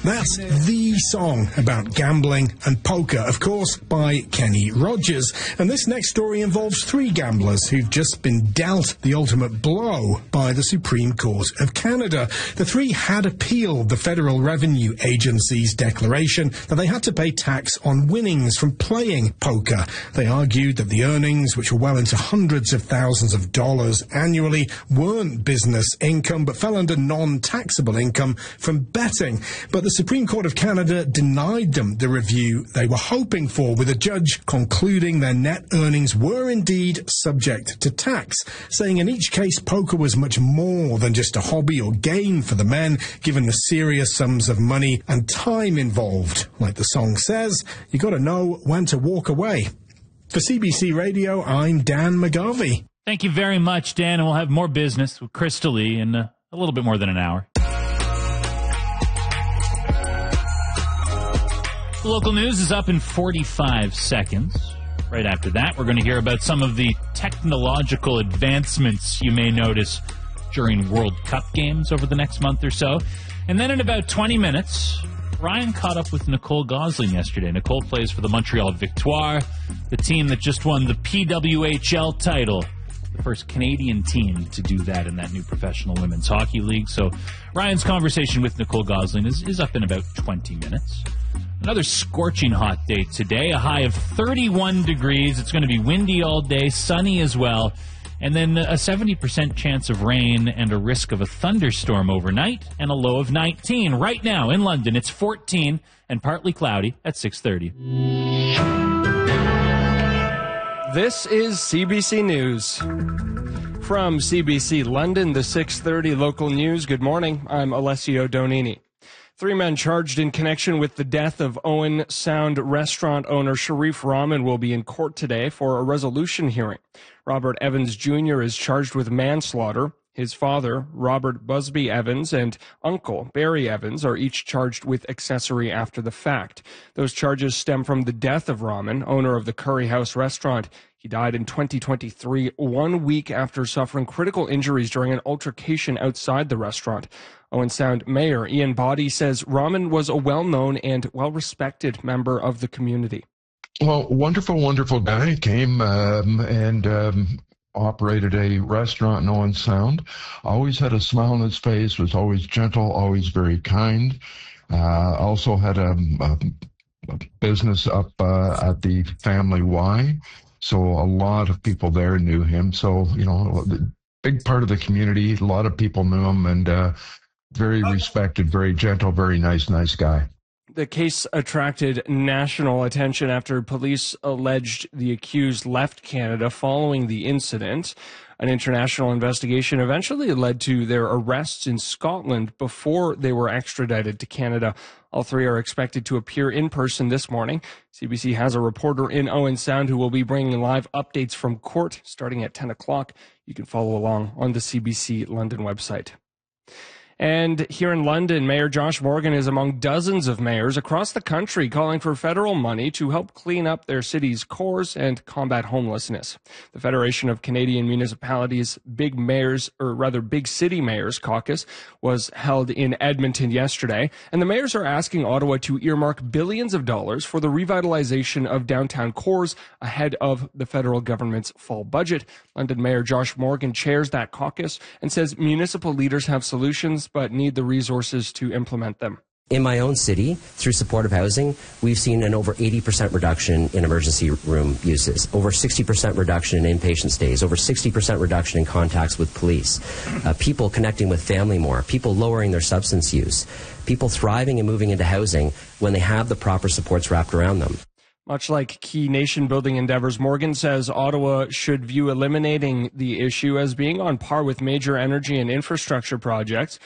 That's the song about gambling and poker, of course, by Kenny Rogers. And this next story involves three gamblers who've just been dealt the ultimate blow by the Supreme Court of Canada. The three had appealed the Federal Revenue Agency's declaration that they had to pay tax on winnings from playing poker. They argued that the earnings, which were well into hundreds of thousands of dollars annually, weren't business income but fell under non-taxable income from betting. But the Supreme Court of Canada denied them the review they were hoping for, with a judge concluding their net earnings were indeed subject to tax, saying in each case poker was much more than just a hobby or game for the men, given the serious sums of money and time involved. Like the song says, you got to know when to walk away. For CBC Radio, I'm Dan McGarvey. Thank you very much, Dan, and we'll have more business with Crystal Lee in a little bit more than an hour. The local news is up in 45 seconds. Right after that, we're going to hear about some of the technological advancements you may notice during World Cup games over the next month or so. And then in about 20 minutes, Ryan caught up with Nicole Gosling yesterday. Nicole plays for the Montreal Victoire, the team that just won the PWHL title. The first Canadian team to do that in that new professional women's hockey league. So Ryan's conversation with Nicole Gosling is up in about 20 minutes. Another scorching hot day today, a high of 31 degrees. It's going to be windy all day, sunny as well. And then a 70% chance of rain and a risk of a thunderstorm overnight and a low of 19. Right now in London, it's 14 and partly cloudy at 6:30. This is CBC News. From CBC London, the 6:30 local news. Good morning. I'm Alessio Donini. Three men charged in connection with the death of Owen Sound restaurant owner Sharif Rahman will be in court today for a resolution hearing. Robert Evans Jr. is charged with manslaughter. His father, Robert Busby Evans, and uncle, Barry Evans, are each charged with accessory after the fact. Those charges stem from the death of Rahman, owner of the Curry House restaurant. He died in 2023, 1 week after suffering critical injuries during an altercation outside the restaurant. Owen Sound Mayor Ian Boddy says Rahman was a well-known and well-respected member of the community. Well, wonderful guy. Came and operated a restaurant in Owen Sound. Always had a smile on his face, was always gentle, always very kind. Also had a business up at the Family Y. So a lot of people there knew him. So, big part of the community. A lot of people knew him, and very respected, very gentle, very nice guy. The case attracted national attention after police alleged the accused left Canada following the incident. An international investigation eventually led to their arrests in Scotland before they were extradited to Canada. All three are expected to appear in person this morning. CBC has a reporter in Owen Sound who will be bringing live updates from court starting at 10 o'clock. You can follow along on the CBC London website. And here in London, Mayor Josh Morgan is among dozens of mayors across the country calling for federal money to help clean up their city's cores and combat homelessness. The Federation of Canadian Municipalities Big City Mayors Caucus was held in Edmonton yesterday, and the mayors are asking Ottawa to earmark billions of dollars for the revitalization of downtown cores ahead of the federal government's fall budget. London Mayor Josh Morgan chairs that caucus and says municipal leaders have solutions but need the resources to implement them. In my own city, through supportive housing, we've seen an over 80% reduction in emergency room uses, over 60% reduction in inpatient stays, over 60% reduction in contacts with police, people connecting with family more, people lowering their substance use, people thriving and moving into housing when they have the proper supports wrapped around them. Much like key nation-building endeavors, Morgan says Ottawa should view eliminating the issue as being on par with major energy and infrastructure projects.